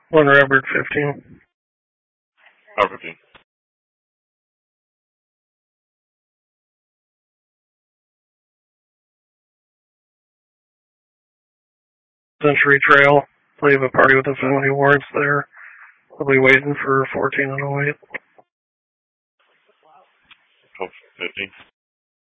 1 Robert 15. Robert 15. Century Trail. Leave a party with the family warrants there. We'll be waiting for 14 and 08. 12:50.